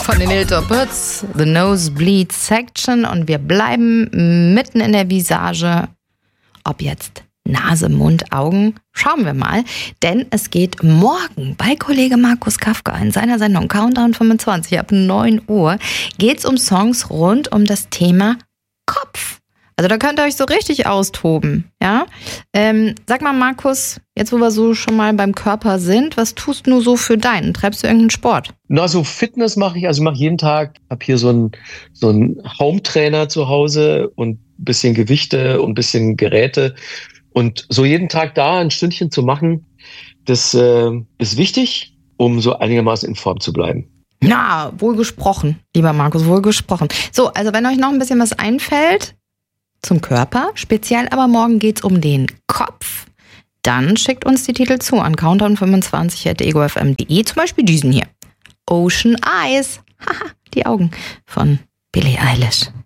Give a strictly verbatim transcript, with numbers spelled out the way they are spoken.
von den Hilltop Hoods, The Nosebleed Section, und wir bleiben mitten in der Visage. Ob jetzt Nase, Mund, Augen, schauen wir mal, denn es geht morgen bei Kollege Markus Kafka in seiner Sendung Countdown fünfundzwanzig ab neun Uhr geht's um Songs rund um das Thema Kopf. Also da könnt ihr euch so richtig austoben, ja. Ähm, sag mal, Markus, jetzt wo wir so schon mal beim Körper sind, was tust du so für deinen? Treibst du irgendeinen Sport? Na, so Fitness mache ich, also ich mache jeden Tag, habe hier so einen so einen Home-Trainer zu Hause und ein bisschen Gewichte und ein bisschen Geräte. Und so jeden Tag da ein Stündchen zu machen, das äh, ist wichtig, um so einigermaßen in Form zu bleiben. Na, wohl gesprochen, lieber Markus, wohl gesprochen. So, also wenn euch noch ein bisschen was einfällt zum Körper, speziell aber morgen geht's um den Kopf, dann schickt uns die Titel zu an countdown fünfundzwanzig at ego f m punkt de, zum Beispiel diesen hier. Ocean Eyes, haha, die Augen von Billie Eilish.